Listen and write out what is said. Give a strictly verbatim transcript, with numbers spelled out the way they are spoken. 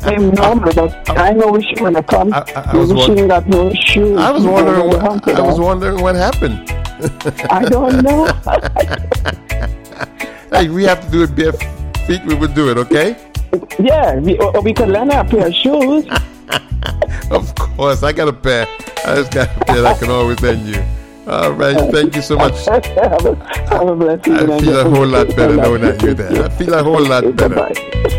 Him normal, but I know we should wanna come. I, I, I was we won- shouldn't got no shoes. I was You know, wondering. the What, hunky I was down. wondering what happened. I don't know. Hey, we have to do it bare feet. We would do it, okay? Yeah, we, or we could lend a pair of shoes. Of course, I got a pair. I just got a pair I can always lend you. All right, thank you so much. have, a, have a blessed I evening. feel a whole lot better knowing that you're there. I feel a whole lot better. Bye-bye.